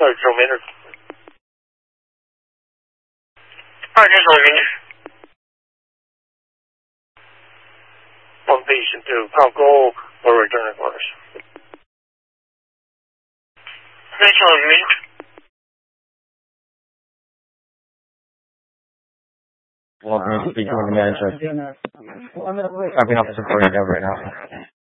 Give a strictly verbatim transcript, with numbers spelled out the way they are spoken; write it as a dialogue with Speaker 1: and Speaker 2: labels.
Speaker 1: Sorry, Joe Maynard. Alright, here's Joe Maynard. One patient to Pal Gold or return orders. Thanks, Joe Maynard.
Speaker 2: Well, I'm speaking to the manager. I've been officer for you right now.